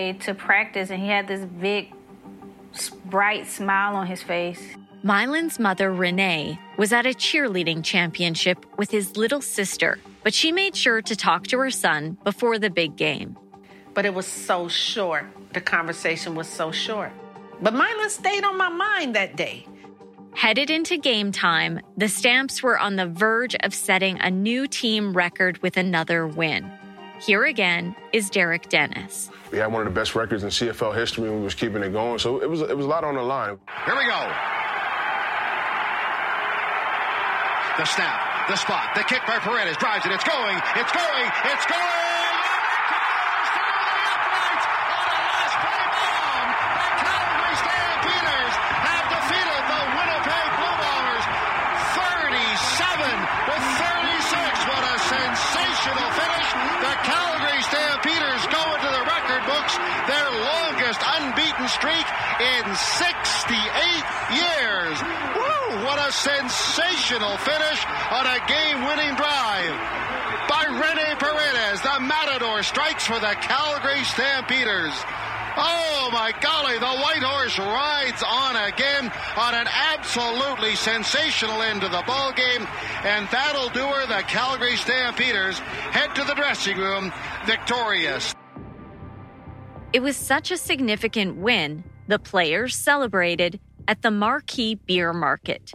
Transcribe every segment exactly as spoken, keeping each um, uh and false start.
day to practice, and he had this big, bright smile on his face. Mylan's mother, Renee, was at a cheerleading championship with his little sister, but she made sure to talk to her son before the big game. But it was so short. The conversation was so short. But Mylan stayed on my mind that day. Headed into game time, the Stamps were on the verge of setting a new team record with another win. Here again is Derek Dennis. We had one of the best records in C F L history, and we was keeping it going, so it was it was a lot on the line. Here we go. The snap, the spot, the kick by Paredes, drives it, it's going, it's going, it's going! Their longest unbeaten streak in sixty-eight years. Woo! What a sensational finish on a game-winning drive by Rene Paredes. The Matador strikes for the Calgary Stampeders. Oh, my golly, the White Horse rides on again on an absolutely sensational end to the ball game, and that'll do her. The Calgary Stampeders head to the dressing room victorious. It was such a significant win, the players celebrated at the Marquee Beer Market.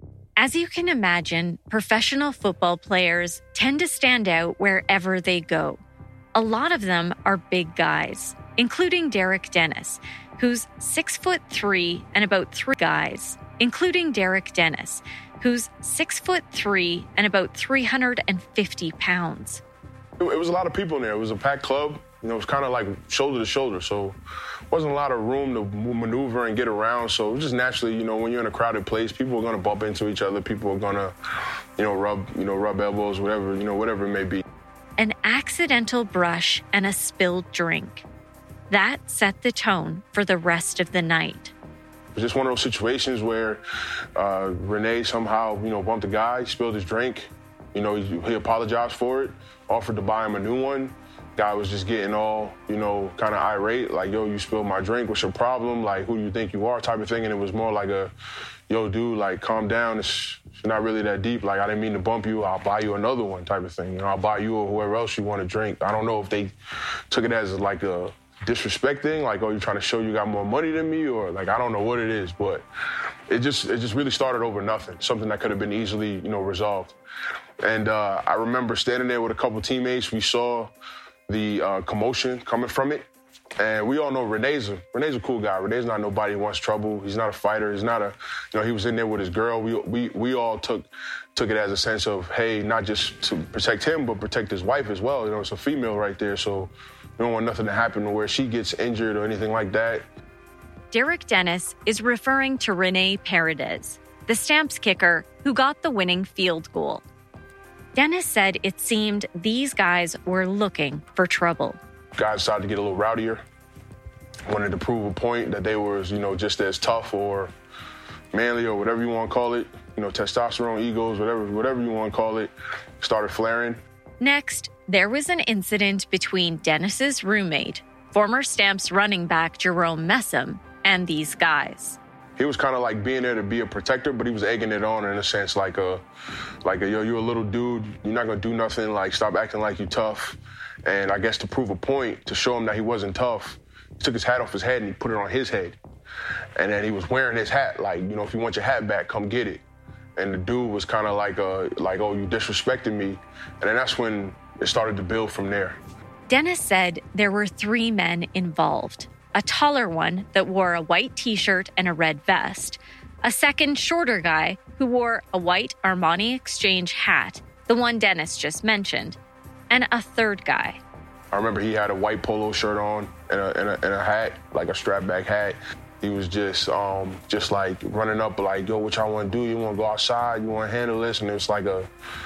As you can imagine, professional football players tend to stand out wherever they go. A lot of them are big guys, including Derek Dennis, who's six foot three and about three guys, including Derek Dennis, who's six foot three and about three hundred fifty pounds. It was a lot of people in there. It was a packed club. You know, it was kind of like shoulder to shoulder, so wasn't a lot of room to maneuver and get around. So just naturally, you know, when you're in a crowded place, people are going to bump into each other. People are going to, you know, rub, you know, rub elbows, whatever, you know, whatever it may be. An accidental brush and a spilled drink. That set the tone for the rest of the night. It was just one of those situations where uh, Renee somehow, you know, bumped a guy, spilled his drink. You know, he, he apologized for it, offered to buy him a new one. Guy was just getting all, you know, kind of irate, like, yo, you spilled my drink, what's your problem? Like, who do you think you are type of thing. And it was more like a, yo, dude, like, calm down. It's, it's not really that deep. Like, I didn't mean to bump you. I'll buy you another one type of thing. You know, I'll buy you or whoever else you want to drink. I don't know if they took it as like a disrespect thing, like, oh, you're trying to show you got more money than me, or like, I don't know what it is, but it just it just really started over nothing, something that could have been easily, you know, resolved. And uh, I remember standing there with a couple teammates. We saw the uh, commotion coming from it. And we all know Renee's a, Renee's a cool guy. Renee's not nobody who wants trouble. He's not a fighter. He's not a, you know, he was in there with his girl. We we we all took took it as a sense of, hey, not just to protect him, but protect his wife as well. You know, it's a female right there, so we don't want nothing to happen to where she gets injured or anything like that. Derek Dennis is referring to Rene Paredes, the Stamps kicker who got the winning field goal. Dennis said it seemed these guys were looking for trouble. Guys decided to get a little rowdier, wanted to prove a point that they were, you know, just as tough or manly or whatever you want to call it. You know, testosterone, egos, whatever, whatever you want to call it, started flaring. Next, there was an incident between Dennis's roommate, former Stamps running back Jerome Messam, and these guys. He was kind of like being there to be a protector, but he was egging it on in a sense, like a, like a, yo, you're a little dude, you're not gonna do nothing, like stop acting like you tough. And I guess to prove a point, to show him that he wasn't tough, he took his hat off his head and he put it on his head. And then he was wearing his hat, like, you know, if you want your hat back, come get it. And the dude was kind of like, uh, like, oh, you disrespected me. And then that's when it started to build from there. Dennis said there were three men involved. A taller one that wore a white t-shirt and a red vest. A second shorter guy who wore a white Armani Exchange hat, the one Dennis just mentioned. And a third guy. I remember he had a white polo shirt on and a, and a, and a hat, like a strap back hat. He was just um, just like running up like, yo, what y'all want to do? You want to go outside? You want to handle this? And it was like a,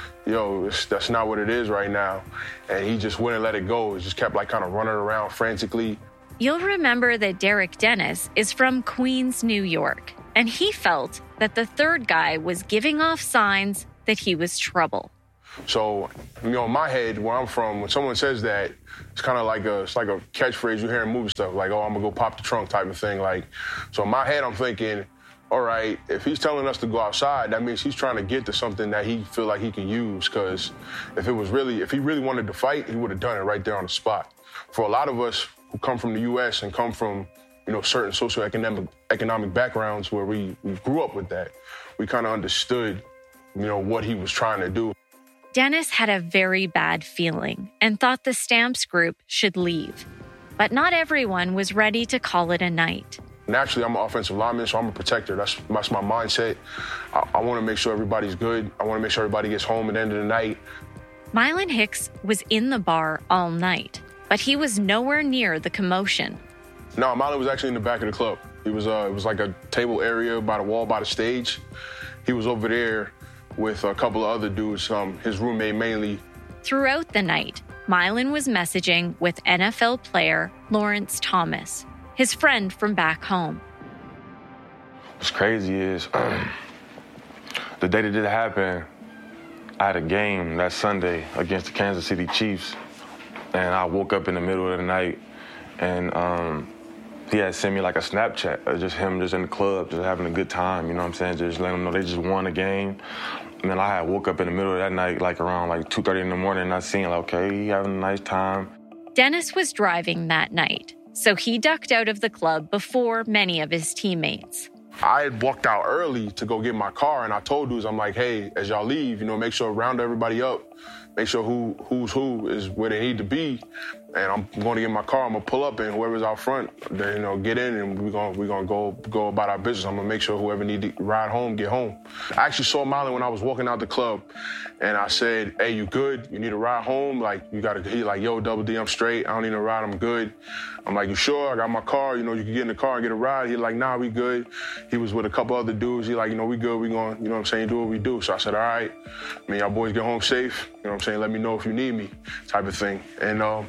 yo, it's, that's not what it is right now. And he just wouldn't let it go. He just kept like kind of running around frantically. You'll remember that Derek Dennis is from Queens, New York, and he felt that the third guy was giving off signs that he was trouble. So, you know, in my head, where I'm from, when someone says that, it's kind of like a, it's like a catchphrase you hear in movie stuff, like, oh, I'm gonna go pop the trunk type of thing. Like, so in my head, I'm thinking, all right, if he's telling us to go outside, that means he's trying to get to something that he feel like he can use. Because if it was really, if he really wanted to fight, he would have done it right there on the spot. For a lot of us who come from the U S and come from, you know, certain socioeconomic economic backgrounds where we, we grew up with that, we kind of understood, you know, what he was trying to do. Dennis had a very bad feeling and thought the Stamps group should leave. But not everyone was ready to call it a night. Naturally, I'm an offensive lineman, so I'm a protector. That's, that's my mindset. I, I want to make sure everybody's good. I want to make sure everybody gets home at the end of the night. Mylan Hicks was in the bar all night, but he was nowhere near the commotion. No, Mylan was actually in the back of the club. He was, uh, it was like a table area by the wall, by the stage. He was over there with a couple of other dudes, um, his roommate mainly. Throughout the night, Mylan was messaging with N F L player Lawrence Thomas, his friend from back home. What's crazy is um, the day that it happened, I had a game that Sunday against the Kansas City Chiefs, and I woke up in the middle of the night, and um, he had sent me like a Snapchat of just him just in the club, just having a good time, you know what I'm saying? Just letting him know they just won a game. And then I had woke up in the middle of that night, like around like two thirty in the morning, and I seen like, okay, he having a nice time. Dennis was driving that night, so he ducked out of the club before many of his teammates. I had walked out early to go get my car, and I told dudes, I'm like, hey, as y'all leave, you know, make sure round everybody up, make sure who who's who is where they need to be, and I'm going to get my car. I'm gonna pull up, and whoever's out front, then, you know, get in, and we're gonna we're gonna go go about our business. I'm gonna make sure whoever need to ride home get home. I actually saw Mylan when I was walking out the club, and I said, hey, you good? You need a ride home? Like, you gotta. He like, yo, Double D, I'm straight. I don't need a ride. I'm good. I'm like, you sure? I got my car. You know, you can get in the car and get a ride. He like, nah, we good. He was with a couple other dudes. He like, you know, we good. We going, you know what I'm saying, do what we do. So I said, all right. I mean, y'all boys get home safe. You know what I'm saying? Let me know if you need me, type of thing. And um,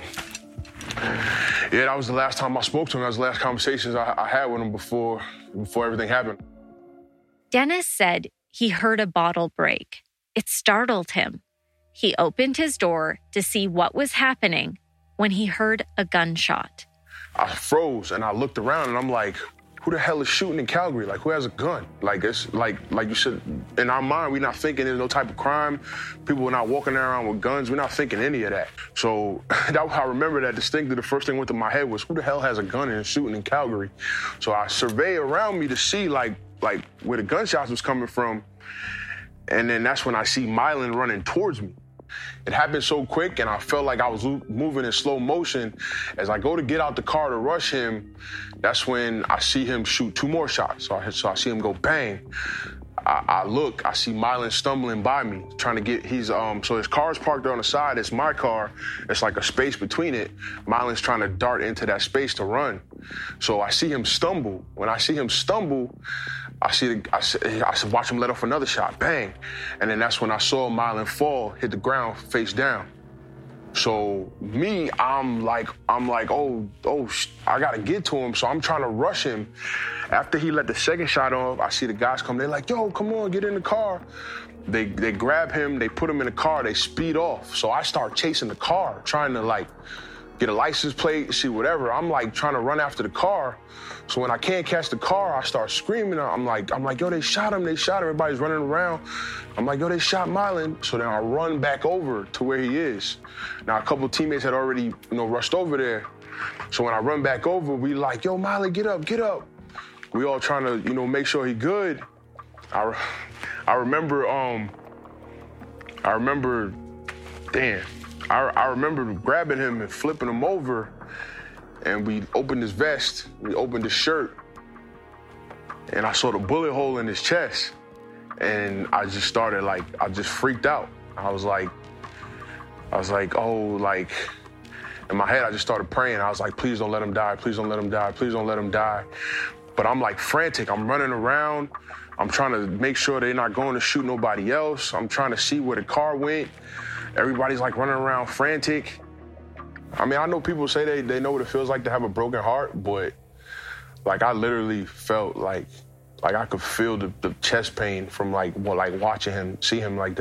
yeah, that was the last time I spoke to him. That was the last conversations I, I had with him before before everything happened. Dennis said he heard a bottle break. It startled him. He opened his door to see what was happening when he heard a gunshot. I froze and I looked around and I'm like, who the hell is shooting in Calgary? Like, who has a gun? Like, it's like, like you said, in our mind, we're not thinking there's no type of crime. People are not walking around with guns. We're not thinking any of that. So that, I remember that distinctly. The first thing went through my head was, who the hell has a gun and is shooting in Calgary? So I surveyed around me to see like, like where the gunshots was coming from. And then that's when I see Mylan running towards me. It happened so quick, and I felt like I was moving in slow motion. As I go to get out the car to rush him, that's when I see him shoot two more shots. So I, so I see him go bang. I, I look, I see Mylan stumbling by me, trying to get, he's, um, so his car's parked there on the side, it's my car, it's like a space between it. Mylan's trying to dart into that space to run. So I see him stumble. When I see him stumble, I see, the, I, see, I watch him let off another shot, bang. And then that's when I saw Mylan fall, hit the ground face down. So me, I'm like, I'm like, oh, oh, I gotta get to him. So I'm trying to rush him. After he let the second shot off, I see the guys come. They're like, yo, come on, get in the car. They they grab him, they put him in the car, they speed off. So I start chasing the car, trying to like get a license plate, see whatever. I'm like trying to run after the car. So when I can't catch the car, I start screaming. I'm like, I'm like, yo, they shot him, they shot him. Everybody's running around. I'm like, yo, they shot Mylan. So then I run back over to where he is. Now, a couple teammates had already, you know, rushed over there. So when I run back over, we like, yo, Mylan, get up, get up. We all trying to, you know, make sure he good. I, I remember, um, I remember, damn, I, I remember grabbing him and flipping him over. And we opened his vest, we opened his shirt, and I saw the bullet hole in his chest. And I just started like, I just freaked out. I was like, I was like, oh, like, in my head, I just started praying. I was like, please don't let him die, please don't let him die, please don't let him die. But I'm like frantic, I'm running around. I'm trying to make sure they're not going to shoot nobody else. I'm trying to see where the car went. Everybody's like running around frantic. I mean, I know people say they, they know what it feels like to have a broken heart, but like I literally felt like like I could feel the, the chest pain from like well, like watching him, see him like that.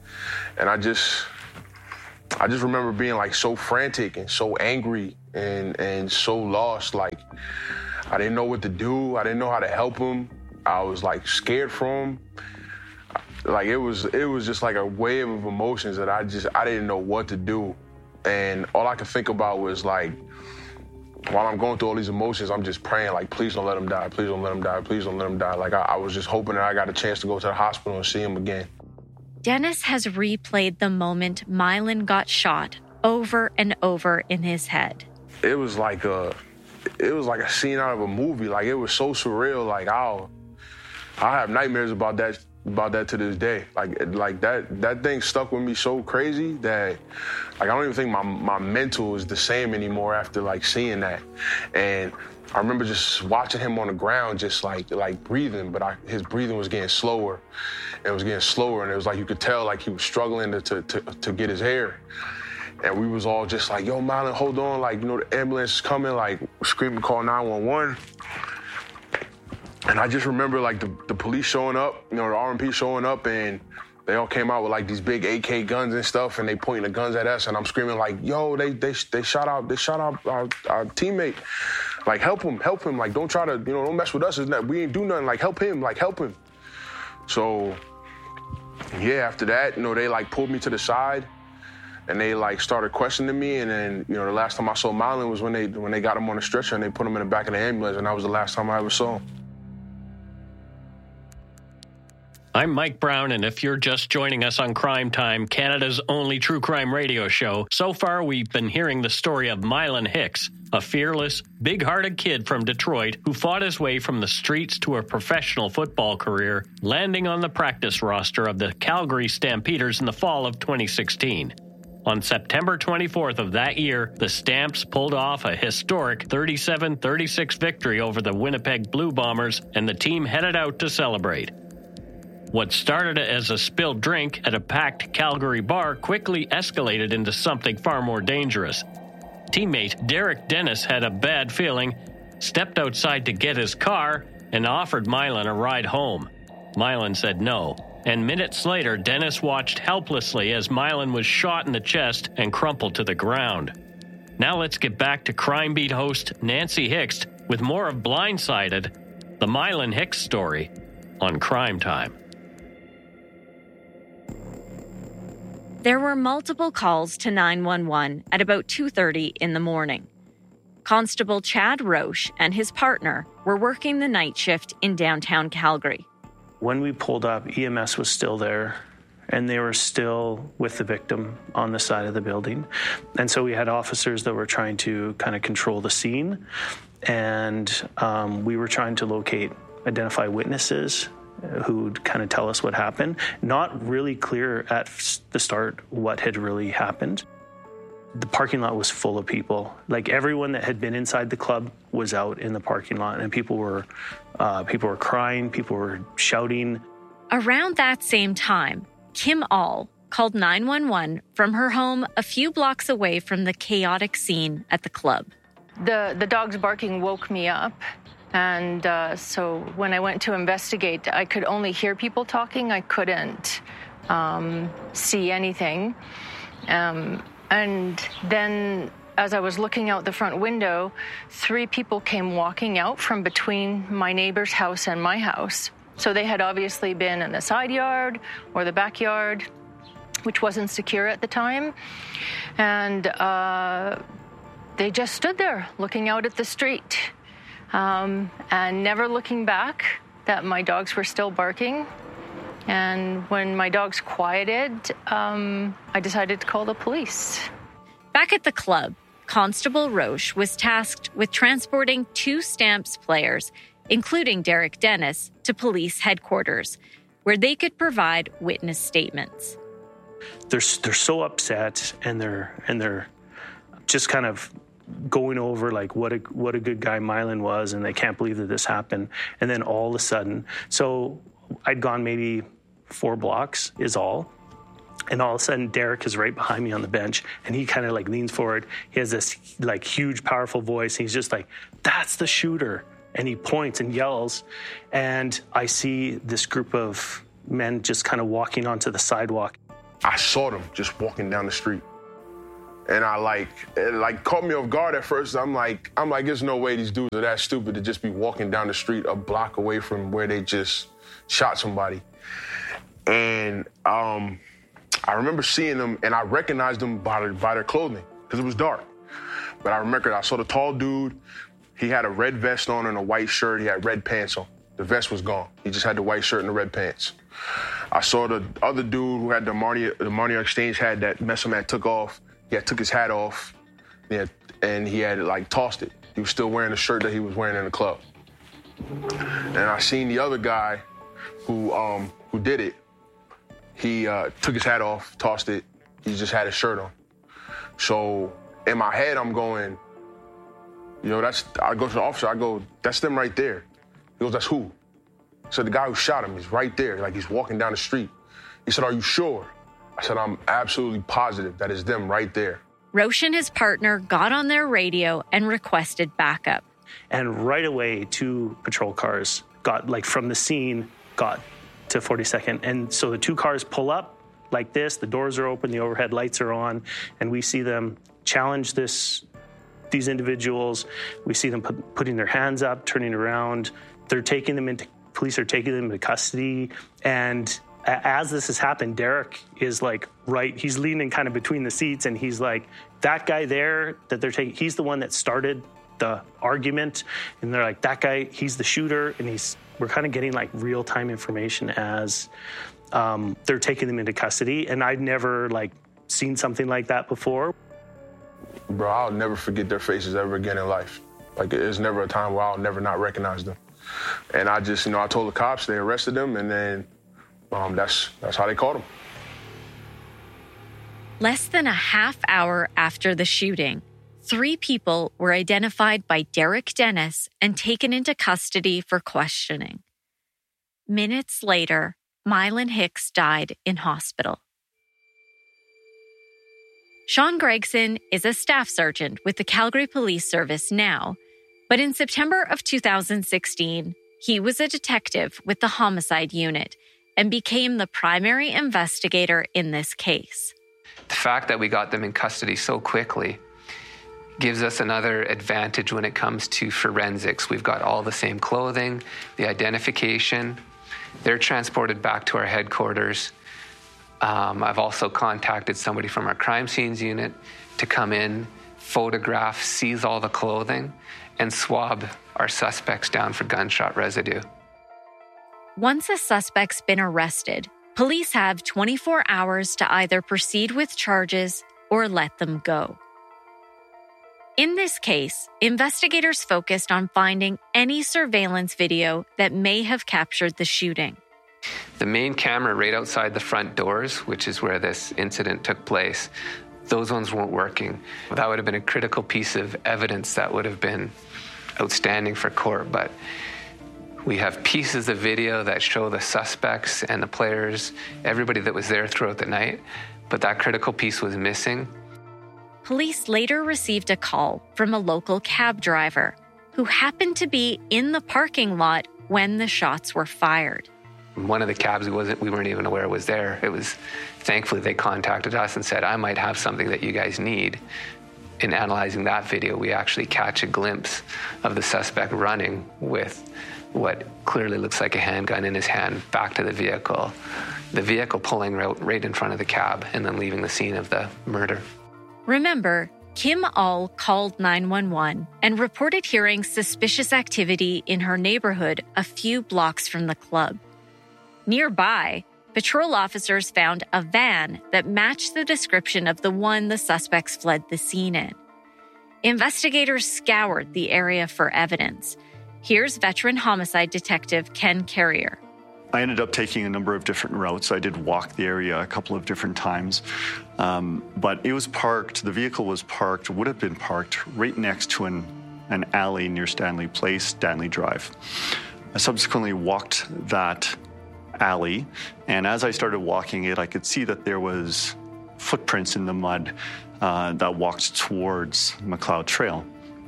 And I just, I just remember being like so frantic and so angry and, and so lost. Like, I didn't know what to do. I didn't know how to help him. I was like scared for him. Like it was, it was just like a wave of emotions that I just, I didn't know what to do. And all I could think about was like, while I'm going through all these emotions, I'm just praying like, please don't let him die. Please don't let him die. Please don't let him die. Like I, I was just hoping that I got a chance to go to the hospital and see him again. Dennis has replayed the moment Mylan got shot over and over in his head. It was like a, it was like a scene out of a movie. Like it was so surreal. Like I'll, I have nightmares about that, about that to this day. Like, like that, that thing stuck with me so crazy that, like, I don't even think my my mental is the same anymore after like seeing that. And I remember just watching him on the ground, just like like breathing, but I, his breathing was getting slower. It was getting slower, and it was like you could tell like he was struggling to to to, to get his air. And we was all just like, yo, Mylan, hold on, like, you know, the ambulance is coming, like, screaming, call nine one one. And I just remember, like, the, the police showing up, you know, the R M P showing up, and they all came out with, like, these big A K guns and stuff, and they pointing the guns at us, and I'm screaming, like, yo, they they they shot out, they shot out our, our teammate. Like, help him, help him. Like, don't try to, you know, don't mess with us. It's not, we ain't do nothing. Like, help him, like, help him. So, yeah, after that, you know, they, like, pulled me to the side, and they, like, started questioning me, and then, you know, the last time I saw Mylan was when they when they got him on the stretcher, and they put him in the back of the ambulance, and that was the last time I ever saw him. I'm Mike Brown, and if you're just joining us on Crime Time, Canada's only true crime radio show, so far we've been hearing the story of Mylan Hicks, a fearless, big-hearted kid from Detroit who fought his way from the streets to a professional football career, landing on the practice roster of the Calgary Stampeders in the fall of twenty sixteen. On September twenty-fourth of that year, the Stamps pulled off a historic thirty-seven thirty-six victory over the Winnipeg Blue Bombers, and the team headed out to celebrate. What started as a spilled drink at a packed Calgary bar quickly escalated into something far more dangerous. Teammate Derek Dennis had a bad feeling, stepped outside to get his car, and offered Mylan a ride home. Mylan said no, and minutes later, Dennis watched helplessly as Mylan was shot in the chest and crumpled to the ground. Now let's get back to Crime Beat host Nancy Hicks with more of Blindsided, the Mylan Hicks story, on Crime Time. There were multiple calls to nine one one at about two thirty in the morning. Constable Chad Roche and his partner were working the night shift in downtown Calgary. When we pulled up, E M S was still there, and they were still with the victim on the side of the building. And so we had officers that were trying to kind of control the scene, and um, we were trying to locate, identify witnesses who'd kind of tell us what happened. Not really clear at the start what had really happened. The parking lot was full of people. Like, everyone that had been inside the club was out in the parking lot, and people were uh, people were crying, people were shouting. Around that same time, Kim All called nine one one from her home a few blocks away from the chaotic scene at the club. The, the dog's barking woke me up. And uh, so when I went to investigate, I could only hear people talking. I couldn't um, see anything. Um, and then as I was looking out the front window, three people came walking out from between my neighbor's house and my house. So they had obviously been in the side yard or the backyard, which wasn't secure at the time. And uh, they just stood there looking out at the street. Um, and never looking back, that my dogs were still barking. And when my dogs quieted, um, I decided to call the police. Back at the club, Constable Roche was tasked with transporting two Stamps players, including Derek Dennis, to police headquarters, where they could provide witness statements. They're they're so upset, and they're and they're just kind of going over like what a what a good guy Mylan was, and they can't believe that this happened. And then all of a sudden, so I'd gone maybe four blocks is all, and all of a sudden Derek is right behind me on the bench, and he kind of like leans forward. He has this like huge, powerful voice. And he's just like, "That's the shooter," and he points and yells, and I see this group of men just kind of walking onto the sidewalk. I saw them just walking down the street. And I like, it like caught me off guard at first. I'm like, I'm like, there's no way these dudes are that stupid to just be walking down the street a block away from where they just shot somebody. And um, I remember seeing them, and I recognized them by their, by their clothing, because it was dark. But I remember I saw the tall dude. He had a red vest on and a white shirt. He had red pants on. The vest was gone. He just had the white shirt and the red pants. I saw the other dude who had the Marnia, the Marnia Exchange hat that Messam had took off. He had took his hat off, yeah, and he had like tossed it. He was still wearing the shirt that he was wearing in the club. And I seen the other guy who um, who did it. He uh, took his hat off, tossed it. He just had his shirt on. So in my head, I'm going, you know, that's. I go to the officer. I go, that's them right there. He goes, that's who? So the guy who shot him is right there, like he's walking down the street. He said, are you sure? I said, I'm absolutely positive that it's them right there. Roche and his partner got on their radio and requested backup. And right away, two patrol cars got, like, from the scene, got to forty-second. And so the two cars pull up like this, the doors are open, the overhead lights are on, and we see them challenge this, these individuals. We see them put, putting their hands up, turning around. They're taking them into, police are taking them into custody. And as this has happened, Derek is like, right, he's leaning kind of between the seats, and he's like, that guy there that they're taking, he's the one that started the argument. And they're like, that guy, he's the shooter. And he's, we're kind of getting like real-time information as um, they're taking them into custody. And I've never like seen something like that before. Bro, I'll never forget their faces ever again in life. Like, there's never a time where I'll never not recognize them. And I just, you know, I told the cops, they arrested them, and then Um, that's that's how they caught him. Less than a half hour after the shooting, three people were identified by Derek Dennis and taken into custody for questioning. Minutes later, Mylan Hicks died in hospital. Sean Gregson is a staff sergeant with the Calgary Police Service now, but in September of two thousand sixteen, he was a detective with the homicide unit and became the primary investigator in this case. The fact that we got them in custody so quickly gives us another advantage when it comes to forensics. We've got all the same clothing, the identification. They're transported back to our headquarters. Um, I've also contacted somebody from our crime scenes unit to come in, photograph, seize all the clothing, and swab our suspects down for gunshot residue. Once a suspect's been arrested, police have twenty-four hours to either proceed with charges or let them go. In this case, investigators focused on finding any surveillance video that may have captured the shooting. The main camera right outside the front doors, which is where this incident took place, those ones weren't working. That would have been a critical piece of evidence that would have been outstanding for court, but we have pieces of video that show the suspects and the players, everybody that was there throughout the night, but that critical piece was missing. Police later received a call from a local cab driver who happened to be in the parking lot when the shots were fired. One of the cabs wasn't, we weren't even aware was there. It was, thankfully they contacted us and said, I might have something that you guys need. In analyzing that video, we actually catch a glimpse of the suspect running with what clearly looks like a handgun in his hand back to the vehicle. The vehicle pulling right, right in front of the cab and then leaving the scene of the murder. Remember, Kim All called nine one one and reported hearing suspicious activity in her neighborhood a few blocks from the club. Nearby, patrol officers found a van that matched the description of the one the suspects fled the scene in. Investigators scoured the area for evidence. Here's veteran homicide detective Ken Carrier. I ended up taking a number of different routes. I did walk the area a couple of different times, um, but it was parked, the vehicle was parked, would have been parked right next to an, an alley near Stanley Place, Stanley Drive. I subsequently walked that alley, and as I started walking it, I could see that there was footprints in the mud uh, that walked towards McLeod Trail.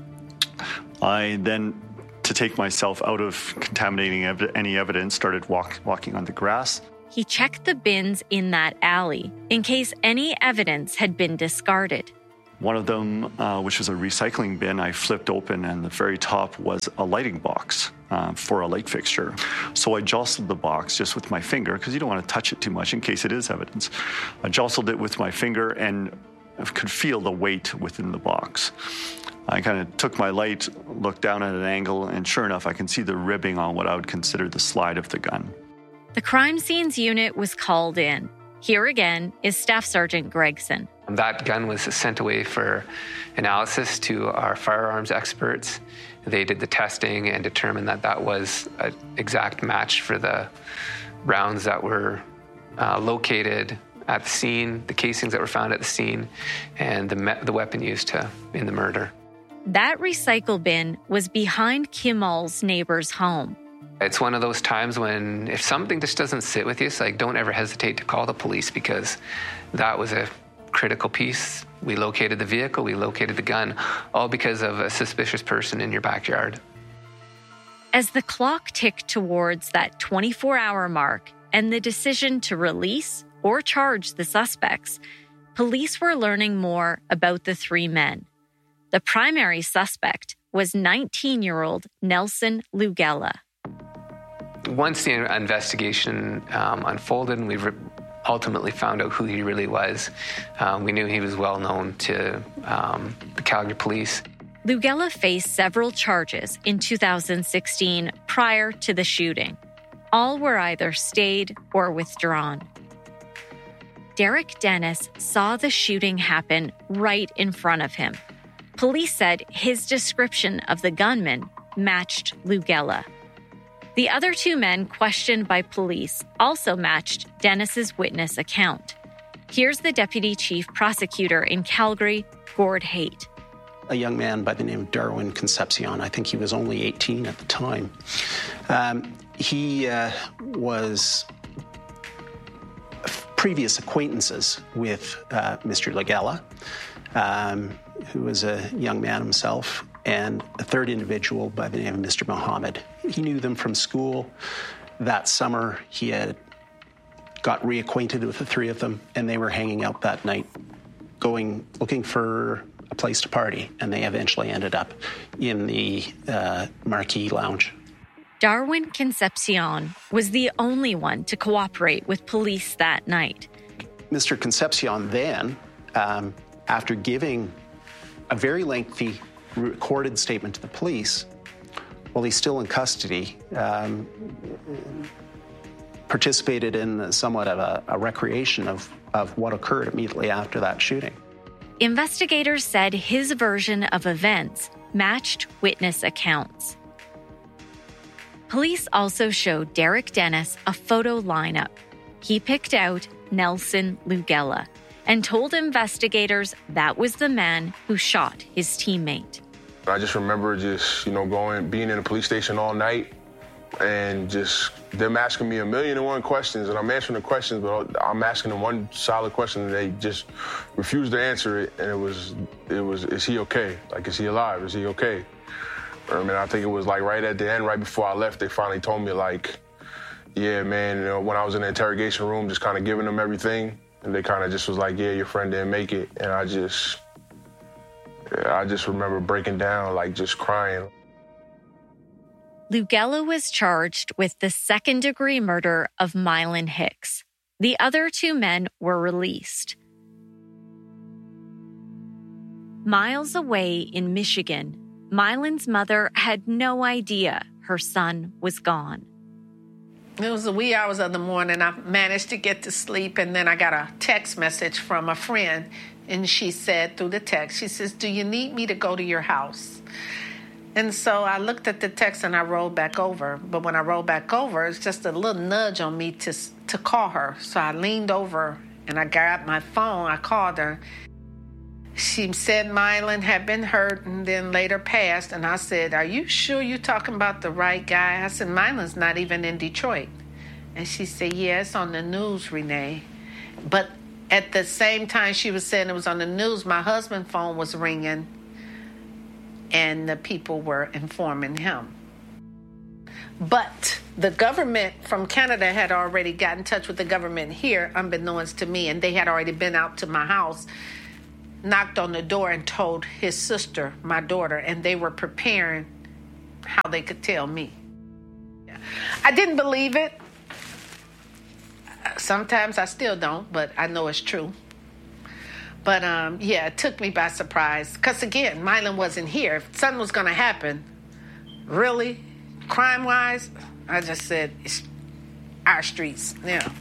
I then, to take myself out of contaminating ev- any evidence, started walk, walking on the grass. he checked the bins in that alley in case any evidence had been discarded. One of them, uh, which was a recycling bin, I flipped open, and the very top was a lighting box uh, for a light fixture. So I jostled the box just with my finger, because you don't want to touch it too much in case it is evidence. I jostled it with my finger and could feel the weight within the box. I kind of took my light, looked down at an angle, and sure enough, I can see the ribbing on what I would consider the slide of the gun. The crime scenes unit was called in. Here again is Staff Sergeant Gregson. That gun was sent away for analysis to our firearms experts. They did the testing and determined that that was an exact match for the rounds that were uh, located at the scene, the casings that were found at the scene, and the, me- the weapon used to in the murder. That recycle bin was behind Kimmall's neighbor's home. It's one of those times when if something just doesn't sit with you, it's like don't ever hesitate to call the police, because that was a critical piece. We located the vehicle, we located the gun, all because of a suspicious person in your backyard. As the clock ticked towards that twenty-four hour mark and the decision to release or charge the suspects, police were learning more about the three men. The primary suspect was nineteen-year-old Nelson Lugella. Once the investigation um, unfolded and we re- ultimately found out who he really was, um, we knew he was well known to um, the Calgary police. Lugella faced several charges in two thousand sixteen prior to the shooting. All were either stayed or withdrawn. Derek Dennis saw the shooting happen right in front of him. Police said his description of the gunman matched Lugella. The other two men questioned by police also matched Dennis's witness account. Here's the deputy chief prosecutor in Calgary, Gord Haight. A young man by the name of Darwin Concepcion. I think he was only eighteen at the time. Um, he uh, was previous acquaintances with uh, Mister Lugella, um, who was a young man himself, and a third individual by the name of Mister Mohammed. He knew them from school. That summer, he had got reacquainted with the three of them, and they were hanging out that night, going, looking for a place to party, and they eventually ended up in the uh, Marquee Lounge. Darwin Concepcion was the only one to cooperate with police that night. Mister Concepcion then, um, after giving a very lengthy recorded statement to the police, while he's still in custody, um, participated in somewhat of a, a recreation of, of what occurred immediately after that shooting. Investigators said his version of events matched witness accounts. Police also showed Derek Dennis a photo lineup. He picked out Nelson Lugella and told investigators that was the man who shot his teammate. I just remember just, you know, going, being in the police station all night and just them asking me a million and one questions, and I'm answering the questions, but I'm asking them one solid question and they just refused to answer it. And it was, it was, is he okay? Like, is he alive? Is he okay? I mean, I think it was like right at the end, right before I left, they finally told me like, yeah, man, you know, when I was in the interrogation room, just kind of giving them everything. And they kind of just was like, yeah, your friend didn't make it. And I just, I just remember breaking down, like just crying. Lugella was charged with the second-degree murder of Mylon Hicks. The other two men were released. Miles away in Michigan, Mylon's mother had no idea her son was gone. It was the wee hours of the morning. I managed to get to sleep, and then I got a text message from a friend, and she said through the text, she says, do you need me to go to your house? And so I looked at the text and I rolled back over. But when I rolled back over, it's just a little nudge on me to to call her. So I leaned over and I grabbed my phone. I called her. She said Mylon had been hurt and then later passed. And I said, are you sure you're talking about the right guy? I said, Mylon's not even in Detroit. And she said, yeah, it's on the news, Renee. But at the same time she was saying it was on the news, my husband's phone was ringing and the people were informing him. But The government from Canada had already got in touch with the government here, unbeknownst to me, and they had already been out to my house, knocked on the door and told his sister, my daughter, and they were preparing how they could tell me. I didn't believe it. Sometimes I still don't, but I know it's true. But um, yeah, it took me by surprise. Because again, Mylan wasn't here. If something was going to happen, really, crime-wise, I just said, it's our streets, you know.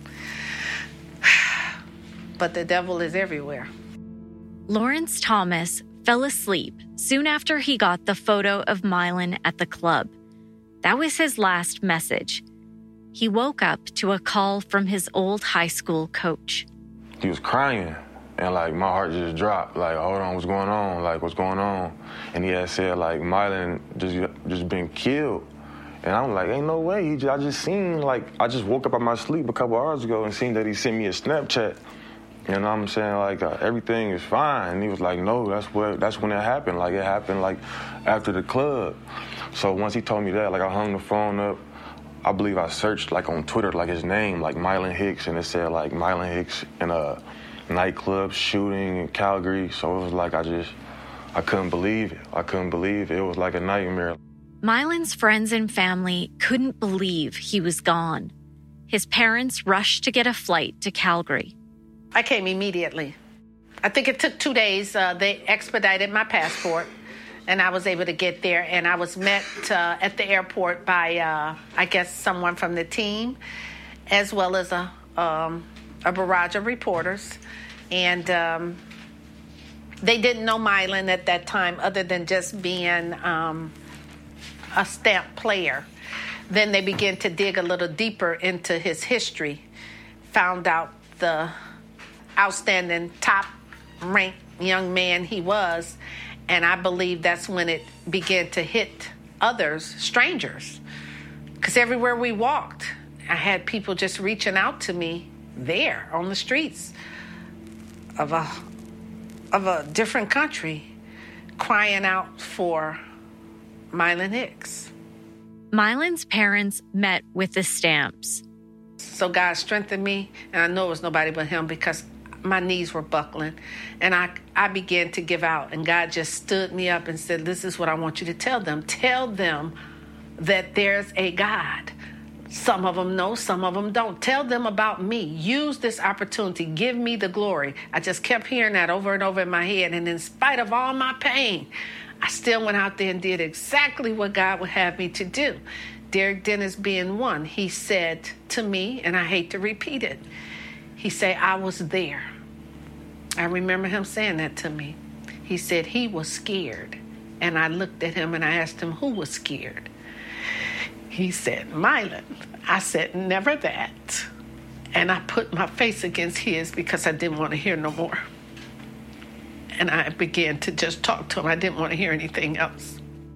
But the devil is everywhere. Lawrence Thomas fell asleep soon after he got the photo of Mylan at the club. That was his last message. He woke up to a call from his old high school coach. He was crying, and, like, my heart just dropped. Like, hold on, what's going on? Like, what's going on? And he had said, like, Mylan just, just been killed. And I'm like, ain't no way. He just, I just seen, like, I just woke up out my sleep a couple hours ago and seen that he sent me a Snapchat. You know what I'm saying? Like, uh, everything is fine. And he was like, no, that's where, that's when it happened. Like, it happened, like, after the club. So once he told me that, like, I hung the phone up. I believe I searched, like, on Twitter, like, his name, like, Mylan Hicks, and it said, like, Mylan Hicks in a nightclub shooting in Calgary. So it was like, I just, I couldn't believe it. I couldn't believe it. It was like a nightmare. Mylan's friends and family couldn't believe he was gone. His parents rushed to get a flight to Calgary. I came immediately. I think it took two days. Uh, they expedited my passport, and I was able to get there. And I was met uh, at the airport by, uh, I guess, someone from the team, as well as a, um, a barrage of reporters. And um, they didn't know Mylan at that time other than just being um, a stamp player. Then they began to dig a little deeper into his history, found out the outstanding top-ranked young man he was, and I believe that's when it began to hit others, strangers. Because everywhere we walked, I had people just reaching out to me there on the streets of a of a different country, crying out for Mylan Hicks. Mylan's parents met with the Stamps. So God strengthened me, and I know it was nobody but him because my knees were buckling, and I, I began to give out, and God just stood me up and said, this is what I want you to tell them. Tell them that there's a God. Some of them know, some of them don't. Tell them about me. Use this opportunity. Give me the glory. I just kept hearing that over and over in my head, and in spite of all my pain, I still went out there and did exactly what God would have me to do. Derek Dennis being one, he said to me, and I hate to repeat it, he said, I was there. I remember him saying that to me. He said he was scared. And I looked at him and I asked him who was scared. He said, Mylan. I said, never that. And I put my face against his because I didn't want to hear no more. And I began to just talk to him. I didn't want to hear anything else.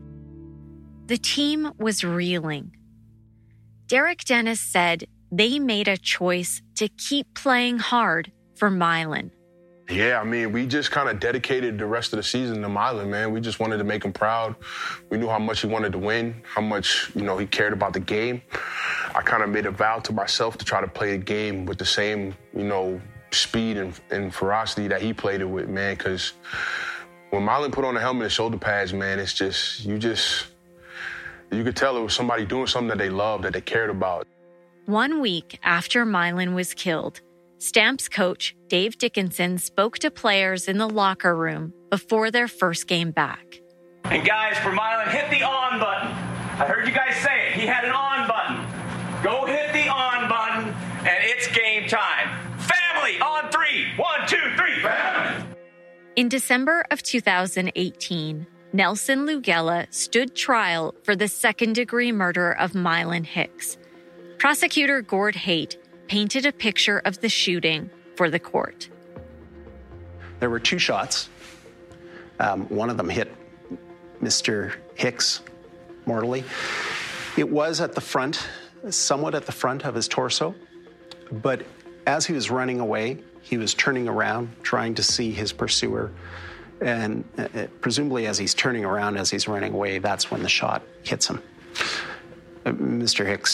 The team was reeling. Derek Dennis said they made a choice to keep playing hard for Mylan. Yeah, I mean, we just kind of dedicated the rest of the season to Mylan, man. We just wanted to make him proud. We knew how much he wanted to win, how much, you know, he cared about the game. I kind of made a vow to myself to try to play a game with the same, you know, speed and, and ferocity that he played it with, man, because when Mylan put on the helmet and shoulder pads, man, it's just, you just, you could tell it was somebody doing something that they loved, that they cared about. One week after Mylan was killed, Stamps coach Dave Dickinson spoke to players in the locker room before their first game back. And guys, for Mylan, hit the on button. I heard you guys say it. He had an on button. Go hit the on button, and it's game time. Family on three. One, two, three. Family. In December of two thousand eighteen, Nelson Lugella stood trial for the second-degree murder of Mylan Hicks. Prosecutor Gord Haight painted a picture of the shooting for the court. There were two shots. Um, one of them hit Mister Hicks mortally. It was at the front, somewhat at the front of his torso, but as he was running away, he was turning around, trying to see his pursuer. And uh, presumably as he's turning around, as he's running away, that's when the shot hits him. Uh, Mister Hicks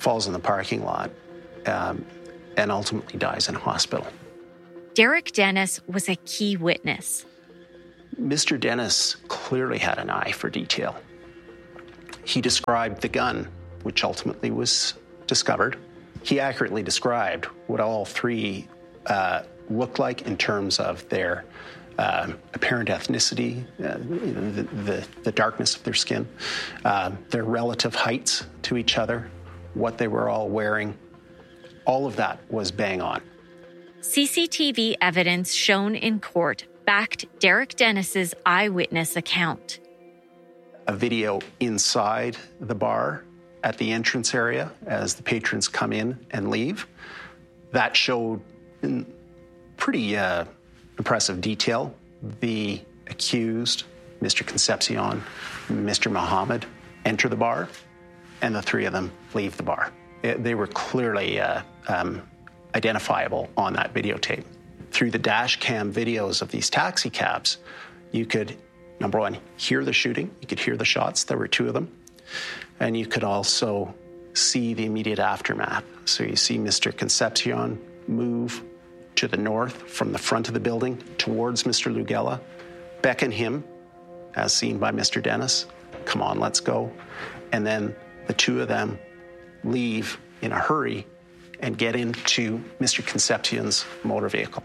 falls in the parking lot, um, and ultimately dies in a hospital. Derek Dennis was a key witness. Mister Dennis clearly had an eye for detail. He described the gun, which ultimately was discovered. He accurately described what all three uh, looked like in terms of their uh, apparent ethnicity, uh, you know, the, the, the darkness of their skin, uh, their relative heights to each other, what they were all wearing. All of that was bang on. C C T V evidence shown in court backed Derek Dennis's eyewitness account. A video inside the bar at the entrance area as the patrons come in and leave. That showed in pretty uh, impressive detail the accused, Mister Concepcion, Mister Mohammed, enter the bar, and the three of them leave the bar. It, they were clearly uh, um, identifiable on that videotape. Through the dash cam videos of these taxi cabs, you could, number one, hear the shooting. You could hear the shots. There were two of them. And you could also see the immediate aftermath. So you see Mister Concepcion move to the north from the front of the building towards Mister Lugela, beckon him, as seen by Mister Dennis, come on, let's go. And then the two of them leave in a hurry and get into Mister Concepcion's motor vehicle.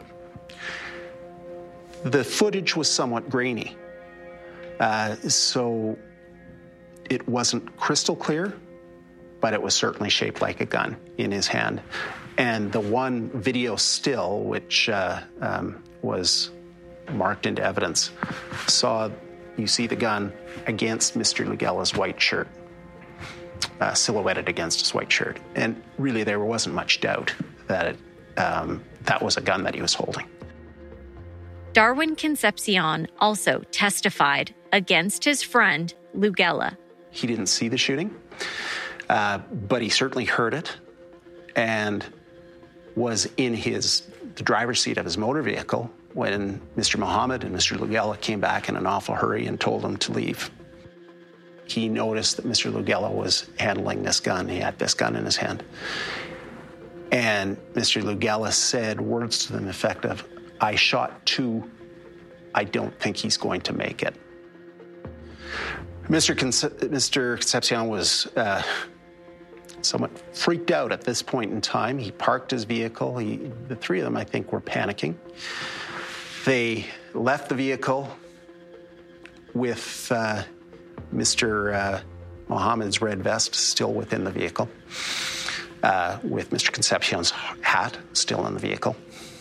The footage was somewhat grainy, uh, so it wasn't crystal clear, but it was certainly shaped like a gun in his hand. And the one video still, which uh, um, was marked into evidence, saw, you see the gun against Mister Lugela's white shirt, uh, silhouetted against his white shirt. And really there wasn't much doubt that it, um, that was a gun that he was holding. Darwin Concepcion also testified against his friend Lugela. He didn't see the shooting, uh, but he certainly heard it and was in his the driver's seat of his motor vehicle when Mister Mohammed and Mister Lugela came back in an awful hurry and told him to leave. He noticed that Mister Lugela was handling this gun. He had this gun in his hand. And Mister Lugela said words to the effect of, I shot two. I don't think he's going to make it. Mister Conce- Mister Concepcion was uh, somewhat freaked out at this point in time. He parked his vehicle. He, the three of them, I think, were panicking. They left the vehicle with uh, Mister Uh, Mohammed's red vest still within the vehicle, uh, with Mister Concepcion's hat still in the vehicle,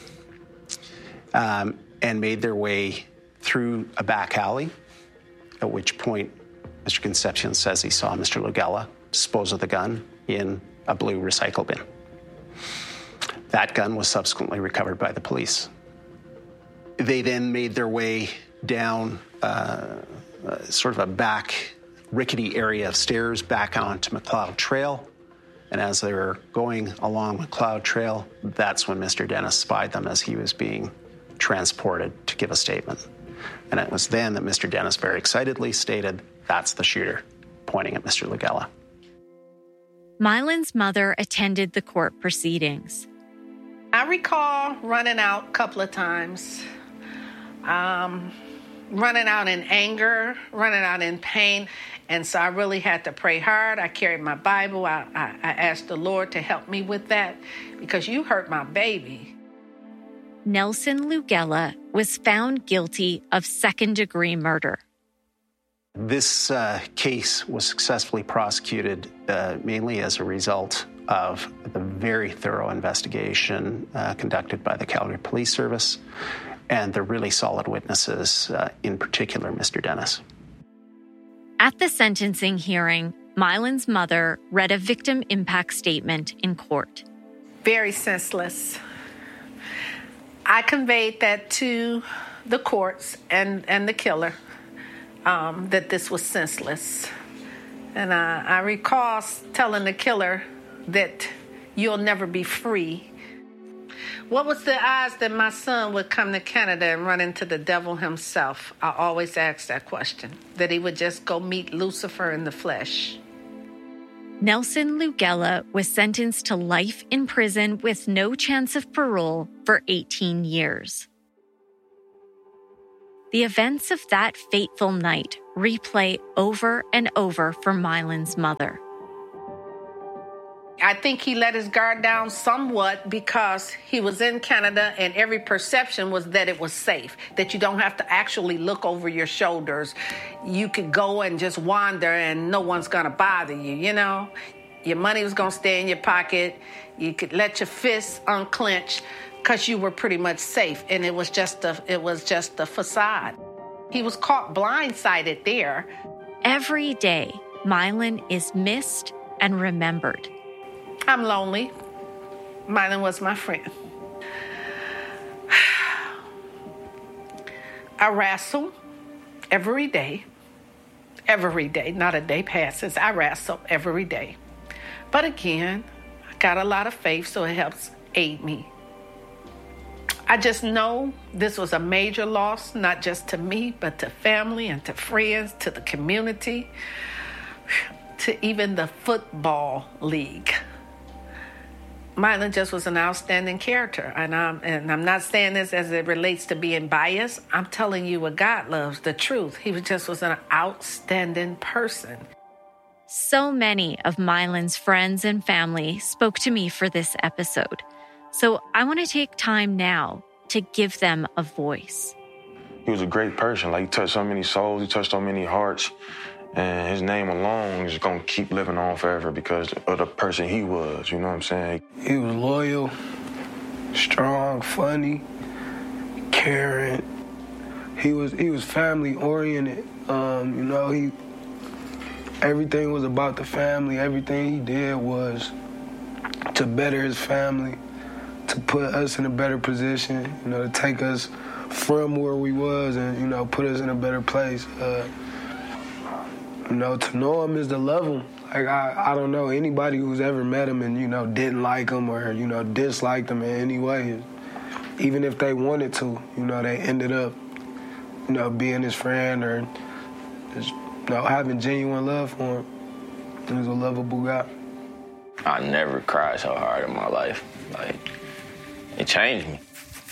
um, and made their way through a back alley, at which point Mister Concepcion says he saw Mister Lugela dispose of the gun in a blue recycle bin. That gun was subsequently recovered by the police. They then made their way down uh, uh, sort of a back rickety area of stairs back onto Macleod Trail. And as they were going along Macleod Trail, that's when Mister Dennis spied them as he was being transported to give a statement. And it was then that Mister Dennis very excitedly stated, that's the shooter, pointing at Mister Lugela. Mylan's mother attended the court proceedings. I recall running out a couple of times, um, running out in anger, running out in pain. And so I really had to pray hard. I carried my Bible. I, I, I asked the Lord to help me with that because you hurt my baby. Nelson Lugela was found guilty of second-degree murder. This uh, case was successfully prosecuted uh, mainly as a result of the very thorough investigation uh, conducted by the Calgary Police Service and the really solid witnesses, uh, in particular, Mister Dennis. At the sentencing hearing, Mylan's mother read a victim impact statement in court. Very senseless. I conveyed that to the courts and, and the killer, um, that this was senseless. And I, I recall telling the killer that you'll never be free. What was the odds that my son would come to Canada and run into the devil himself? I always ask that question, that he would just go meet Lucifer in the flesh. Nelson Lugella was sentenced to life in prison with no chance of parole for eighteen years. The events of that fateful night replay over and over for Mylan's mother. I think he let his guard down somewhat because he was in Canada and every perception was that it was safe, that you don't have to actually look over your shoulders. You could go and just wander and no one's going to bother you, you know? Your money was going to stay in your pocket. You could let your fists unclench because you were pretty much safe, and it was just a, it was just a facade. He was caught blindsided there. Every day, Mylan is missed and remembered. I'm lonely. Mylan was my friend. I wrestle every day. Every day. Not a day passes. I wrestle every day. But again, I got a lot of faith, so it helps aid me. I just know this was a major loss, not just to me, but to family and to friends, to the community, to even the football league. Mylan just was an outstanding character, and I'm, and I'm not saying this as it relates to being biased. I'm telling you what God loves, the truth. He was just was an outstanding person. So many of Mylan's friends and family spoke to me for this episode, so I want to take time now to give them a voice. He was a great person. Like, he touched so many souls, he touched so many hearts. And his name alone is going to keep living on forever because of the person he was, you know what I'm saying? He was loyal, strong, funny, caring. He was he was family oriented. Um, you know, he everything was about the family. Everything he did was to better his family, to put us in a better position, you know, to take us from where we was and, you know, put us in a better place. Uh, You know, to know him is to love him. Like, I, I don't know anybody who's ever met him and, you know, didn't like him or, you know, disliked him in any way. Even if they wanted to, you know, they ended up, you know, being his friend or just, you know, having genuine love for him. He was a lovable guy. I never cried so hard in my life. Like, it changed me.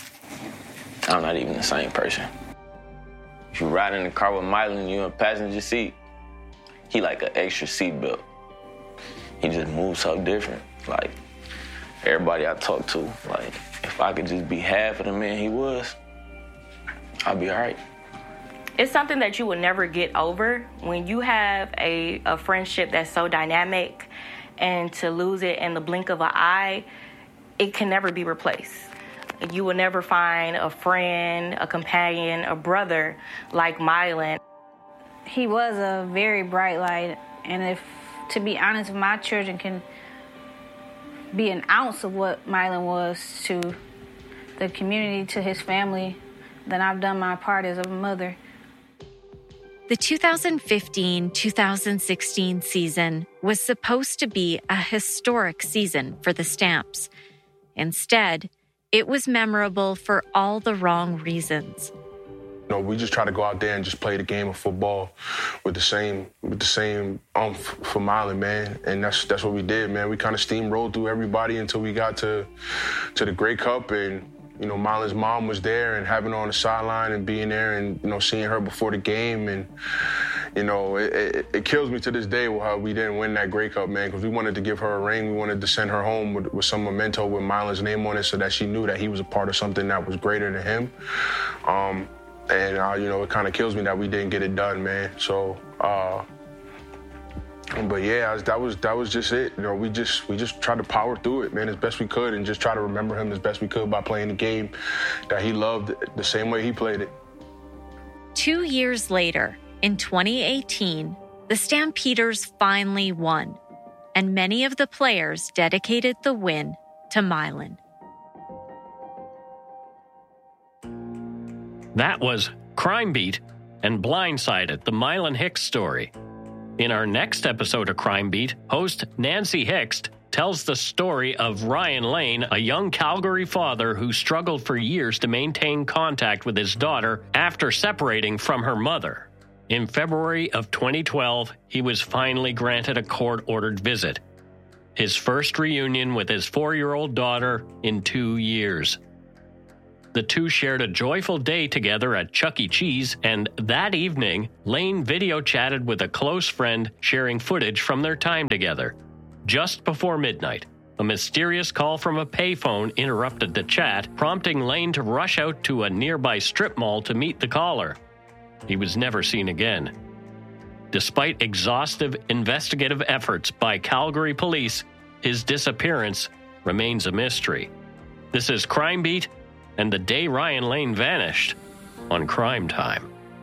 I'm not even the same person. If you ride in the car with Mylan, you in a passenger seat, he like an extra seatbelt. He just moves so different. Like, everybody I talk to, like, if I could just be half of the man he was, I'd be all right. It's something that you will never get over when you have a, a friendship that's so dynamic, and to lose it in the blink of an eye, it can never be replaced. You will never find a friend, a companion, a brother like Mylan. He was a very bright light, and if, to be honest, if my children can be an ounce of what Mylan was to the community, to his family, then I've done my part as a mother. The two thousand fifteen two thousand sixteen season was supposed to be a historic season for the Stamps. Instead, it was memorable for all the wrong reasons. You know, we just try to go out there and just play the game of football with the same with the same umph for Mylan, man. And that's that's what we did, man. We kind of steamrolled through everybody until we got to to the Grey Cup. And, you know, Mylan's mom was there, and having her on the sideline and being there and, you know, seeing her before the game. And, you know, it, it, it kills me to this day how we didn't win that Grey Cup, man, because we wanted to give her a ring. We wanted to send her home with, with some memento with Mylan's name on it so that she knew that he was a part of something that was greater than him. Um, And, uh, you know, it kind of kills me that we didn't get it done, man. So, uh, but yeah, that was that was just it. You know, we just we just tried to power through it, man, as best we could, and just try to remember him as best we could by playing the game that he loved the same way he played it. Two years later, in twenty eighteen, the Stampeders finally won, and many of the players dedicated the win to Mylan. That was Crime Beat and Blindsided, the Mylan Hicks story. In our next episode of Crime Beat, host Nancy Hicks tells the story of Ryan Lane, a young Calgary father who struggled for years to maintain contact with his daughter after separating from her mother. In February of twenty twelve, he was finally granted a court-ordered visit. His first reunion with his four-year-old daughter in two years. The two shared a joyful day together at Chuck E. Cheese, and that evening, Lane video chatted with a close friend sharing footage from their time together. Just before midnight, a mysterious call from a payphone interrupted the chat, prompting Lane to rush out to a nearby strip mall to meet the caller. He was never seen again. Despite exhaustive investigative efforts by Calgary police, his disappearance remains a mystery. This is Crime Beat and the day Ryan Lane vanished on Crime Time.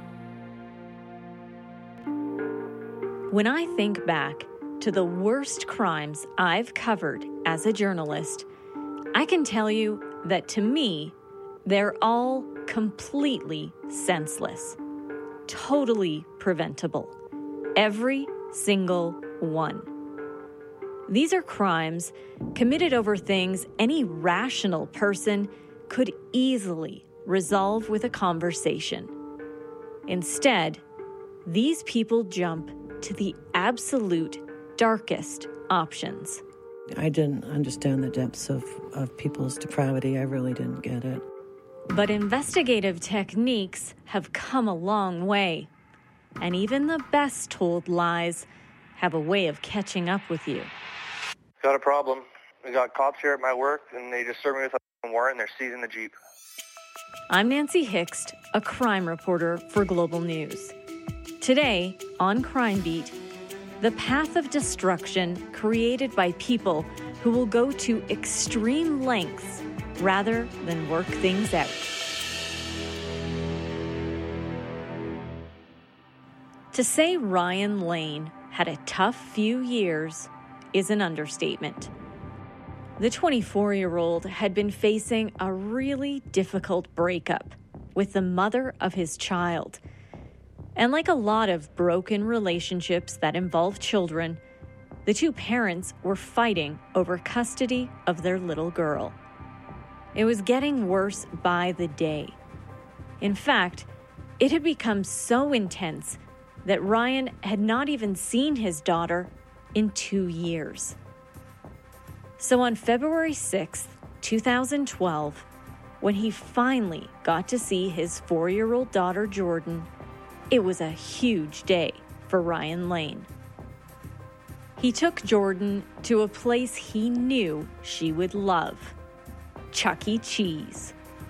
When I think back to the worst crimes I've covered as a journalist, I can tell you that to me, they're all completely senseless, totally preventable. Every single one. These are crimes committed over things any rational person could easily resolve with a conversation. Instead, these people jump to the absolute darkest options. I didn't understand the depths of, of people's depravity. I really didn't get it. But investigative techniques have come a long way. And even the best told lies have a way of catching up with you. Got a problem. We got cops here at my work, and they just served me with a warrant, and they're seizing the Jeep. I'm Nancy Hixt, a crime reporter for Global News. Today, on Crime Beat, the path of destruction created by people who will go to extreme lengths rather than work things out. To say Ryan Lane had a tough few years is an understatement. The twenty-four-year-old had been facing a really difficult breakup with the mother of his child. And like a lot of broken relationships that involve children, the two parents were fighting over custody of their little girl. It was getting worse by the day. In fact, it had become so intense that Ryan had not even seen his daughter in two years. So on February sixth, twenty twelve, when he finally got to see his four-year-old daughter, Jordan, it was a huge day for Ryan Lane. He took Jordan to a place he knew she would love, Chuck E. Cheese.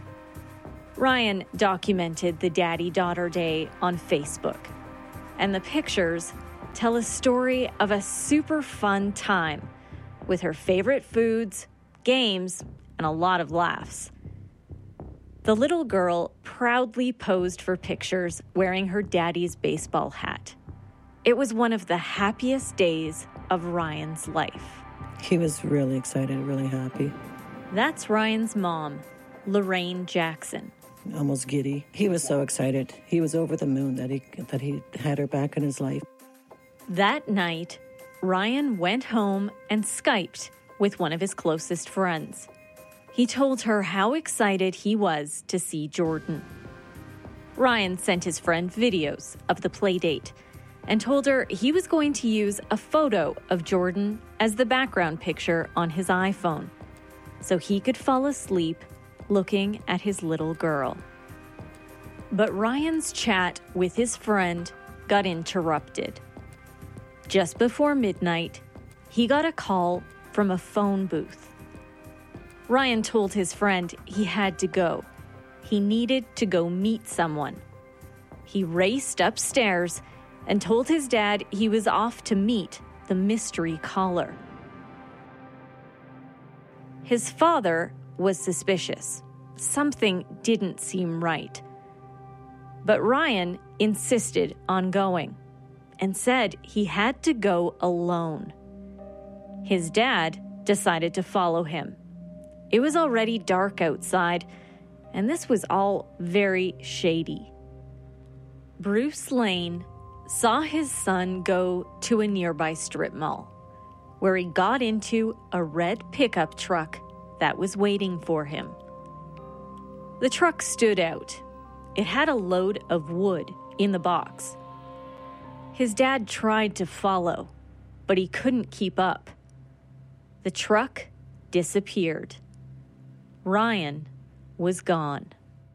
Ryan documented the Daddy-Daughter Day on Facebook, and the pictures tell a story of a super fun time with her favorite foods, games, and a lot of laughs. The little girl proudly posed for pictures wearing her daddy's baseball hat. It was one of the happiest days of Ryan's life. He was really excited, really happy. That's Ryan's mom, Lorraine Jackson. Almost giddy. He was so excited. He was over the moon that he that he had her back in his life. That night, Ryan went home and Skyped with one of his closest friends. He told her how excited he was to see Jordan. Ryan sent his friend videos of the play date and told her he was going to use a photo of Jordan as the background picture on his iPhone so he could fall asleep looking at his little girl. But Ryan's chat with his friend got interrupted. Just before midnight, he got a call from a phone booth. Ryan told his friend he had to go. He needed to go meet someone. He raced upstairs and told his dad he was off to meet the mystery caller. His father was suspicious. Something didn't seem right. But Ryan insisted on going and said he had to go alone. His dad decided to follow him. It was already dark outside, and this was all very shady. Bruce Lane saw his son go to a nearby strip mall, where he got into a red pickup truck that was waiting for him. The truck stood out. It had a load of wood in the box, His dad tried to follow, but he couldn't keep up. The truck disappeared. Ryan was gone.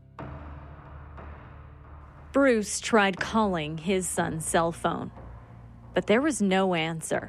Bruce tried calling his son's cell phone, but there was no answer.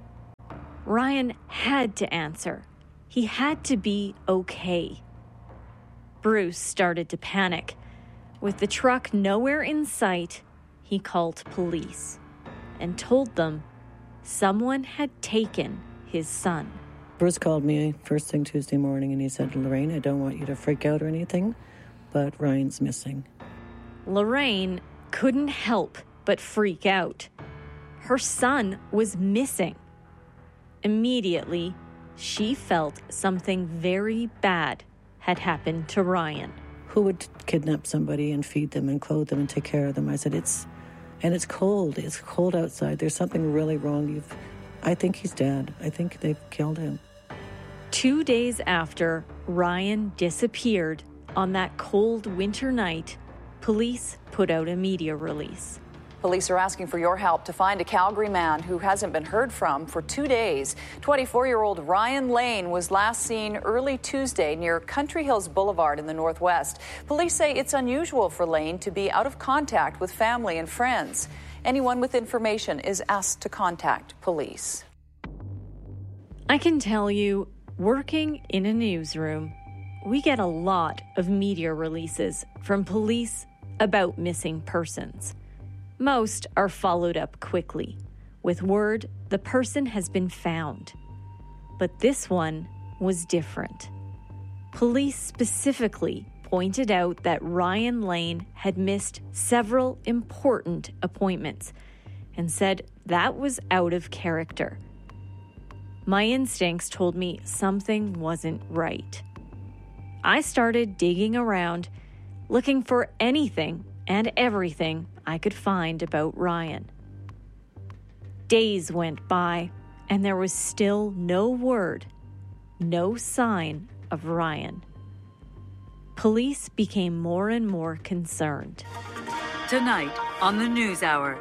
Ryan had to answer. He had to be okay. Bruce started to panic. With the truck nowhere in sight, he called police and told them someone had taken his son. Bruce called me first thing Tuesday morning and he said, Lorraine, I don't want you to freak out or anything, but Ryan's missing. Lorraine couldn't help but freak out. Her son was missing. Immediately, she felt something very bad had happened to Ryan. Who would kidnap somebody and feed them and clothe them and take care of them? I said, it's, and it's cold. It's cold outside. There's something really wrong. You've, I think he's dead. I think they've killed him. Two days after Ryan disappeared on that cold winter night, police put out a media release. Police are asking for your help to find a Calgary man who hasn't been heard from for two days. twenty-four-year-old Ryan Lane was last seen early Tuesday near Country Hills Boulevard in the Northwest. Police say it's unusual for Lane to be out of contact with family and friends. Anyone with information is asked to contact police. I can tell you, working in a newsroom, we get a lot of media releases from police about missing persons. Most are followed up quickly, with word the person has been found. But this one was different. Police specifically pointed out that Ryan Lane had missed several important appointments and said that was out of character. My instincts told me something wasn't right. I started digging around, looking for anything and everything I could find about Ryan. Days went by, and there was still no word, no sign of Ryan. Police became more and more concerned. Tonight on the News Hour.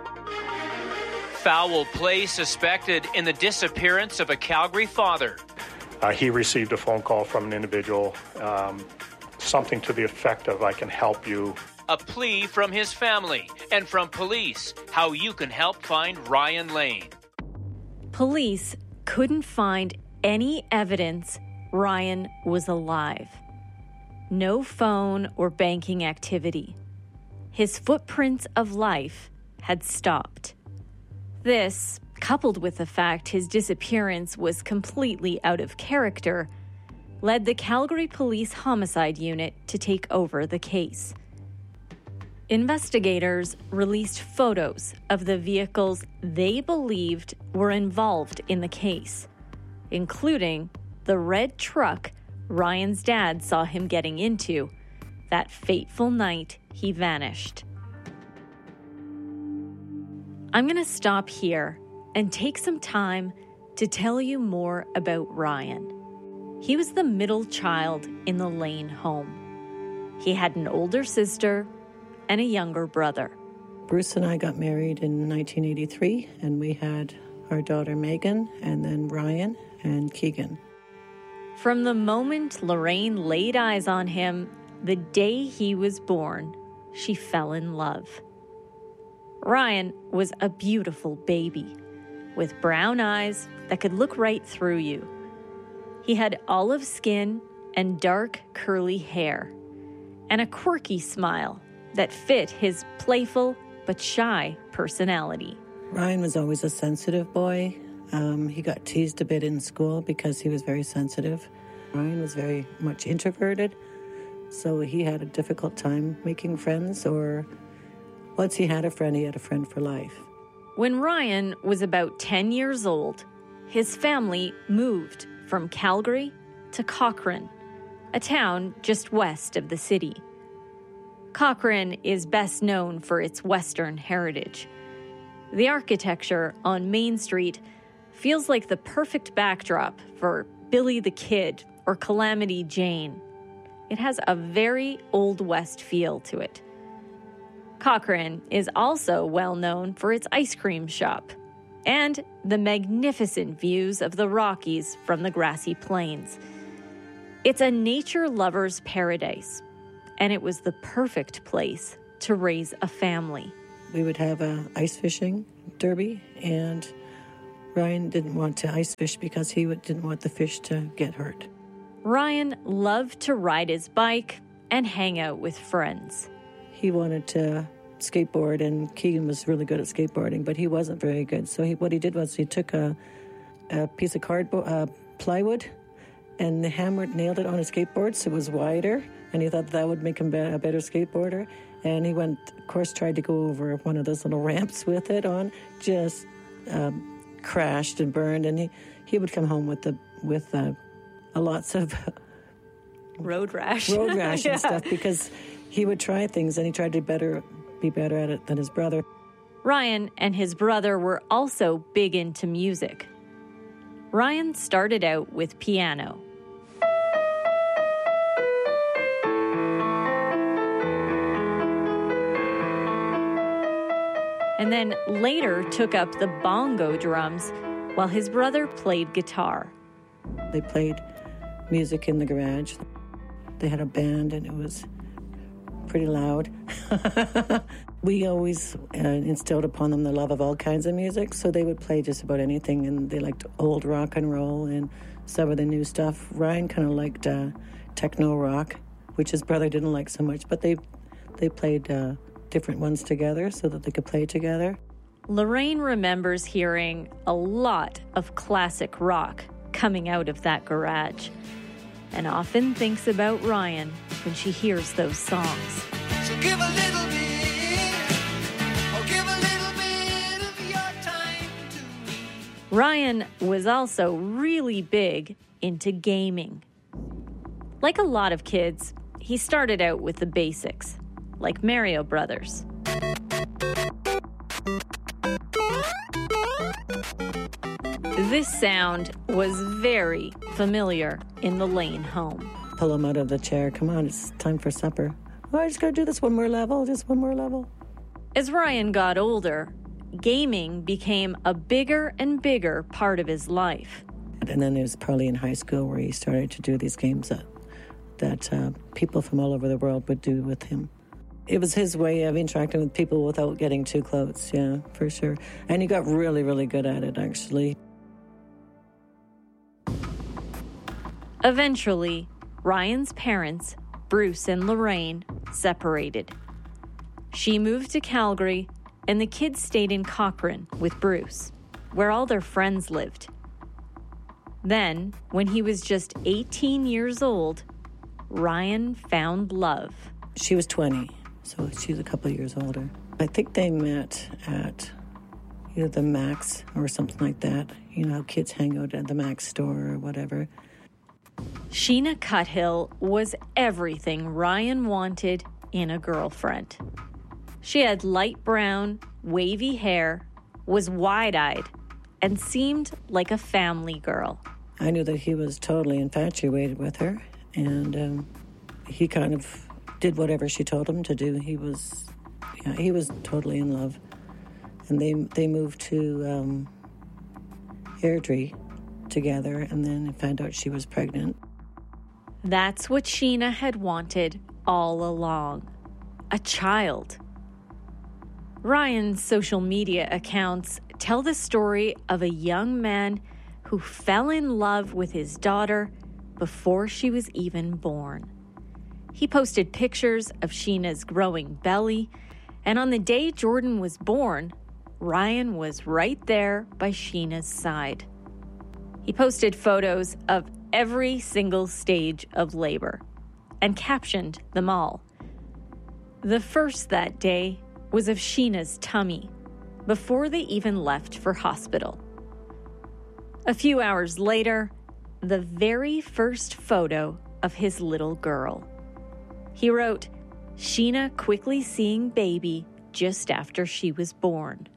Foul play suspected in the disappearance of a Calgary father. Uh, he received a phone call from an individual, um, something to the effect of, I can help you. A plea from his family and from police, how you can help find Ryan Lane. Police couldn't find any evidence Ryan was alive. No phone or banking activity. His footprints of life had stopped. This, coupled with the fact his disappearance was completely out of character, led the Calgary Police Homicide Unit to take over the case. Investigators released photos of the vehicles they believed were involved in the case, including the red truck Ryan's dad saw him getting into that fateful night he vanished. I'm going to stop here and take some time to tell you more about Ryan. He was the middle child in the Lane home. He had an older sister and a younger brother. Bruce and I got married in nineteen eighty-three, and we had our daughter Megan, and then Ryan and Keegan. From the moment Lorraine laid eyes on him, the day he was born, she fell in love. Ryan was a beautiful baby, with brown eyes that could look right through you. He had olive skin and dark curly hair, and a quirky smile that fit his playful but shy personality. Ryan was always a sensitive boy. Um, he got teased a bit in school because he was very sensitive. Ryan was very much introverted, so he had a difficult time making friends, or once he had a friend, he had a friend for life. When Ryan was about ten years old, his family moved from Calgary to Cochrane, a town just west of the city. Cochrane is best known for its Western heritage. The architecture on Main Street feels like the perfect backdrop for Billy the Kid or Calamity Jane. It has a very Old West feel to it. Cochrane is also well known for its ice cream shop and the magnificent views of the Rockies from the grassy plains. It's a nature lover's paradise, and it was the perfect place to raise a family. We would have a ice fishing derby, and Ryan didn't want to ice fish because he would, didn't want the fish to get hurt. Ryan loved to ride his bike and hang out with friends. He wanted to skateboard, and Keegan was really good at skateboarding, but he wasn't very good. So he, what he did was he took a, a piece of cardboard, uh, plywood, and hammered, nailed it on his skateboard so it was wider, and he thought that would make him a better skateboarder. And he went, of course, tried to go over one of those little ramps with it on, just um, crashed and burned, and he, he would come home with the with uh, lots of road rash, road rash yeah. and stuff, because he would try things and he tried to better be better at it than his brother. Ryan and his brother were also big into music. Ryan started out with piano. And then later took up the bongo drums while his brother played guitar. They played music in the garage. They had a band, and it was pretty loud. We always uh, instilled upon them the love of all kinds of music, so they would play just about anything, and they liked old rock and roll and some of the new stuff. Ryan kind of liked uh, techno rock, which his brother didn't like so much, but they they played uh, different ones together so that they could play together. Lorraine remembers hearing a lot of classic rock coming out of that garage, and often thinks about Ryan when she hears those songs. So give a little bit, or give a little bit of your time to me. Ryan was also really big into gaming. Like a lot of kids, he started out with the basics, like Mario Brothers. This sound was very familiar in the Lane home. Pull him out of the chair. Come on, it's time for supper. Oh, I just got to do this one more level, just one more level. As Ryan got older, gaming became a bigger and bigger part of his life. And then it was probably in high school where he started to do these games that, that uh, people from all over the world would do with him. It was his way of interacting with people without getting too close, yeah, for sure. And he got really, really good at it, actually. Eventually, Ryan's parents, Bruce and Lorraine, separated. She moved to Calgary, and the kids stayed in Cochrane with Bruce, where all their friends lived. Then, when he was just eighteen years old, Ryan found love. She was twenty, so she's a couple of years older. I think they met at either the Max or something like that. You know how kids hang out at the Max store or whatever. Sheena Cuthill was everything Ryan wanted in a girlfriend. She had light brown, wavy hair, was wide-eyed, and seemed like a family girl. I knew that he was totally infatuated with her, and um, he kind of did whatever she told him to do. He was, yeah, he was totally in love. And they they moved to um, Airdrie together, and then found out she was pregnant. That's what Sheena had wanted all along, a child. Ryan's social media accounts tell the story of a young man who fell in love with his daughter before she was even born. He posted pictures of Sheena's growing belly, and on the day Jordan was born, Ryan was right there by Sheena's side. He posted photos of every single stage of labor and captioned them all. The first that day was of Sheena's tummy, before they even left for hospital. A few hours later, the very first photo of his little girl. He wrote, "Sheena quickly seeing baby just after she was born."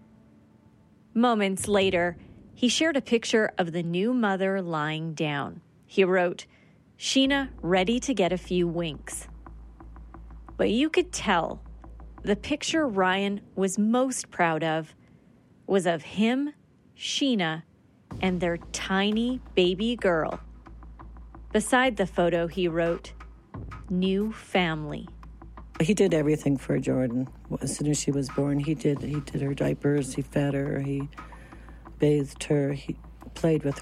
Moments later, he shared a picture of the new mother lying down. He wrote, "Sheena ready to get a few winks." But you could tell The picture Ryan was most proud of was of him, Sheena, and their tiny baby girl. Beside the photo, he wrote, "New family." He did everything for Jordan. As soon as she was born, he did he did her diapers, he fed her, he bathed her, he played with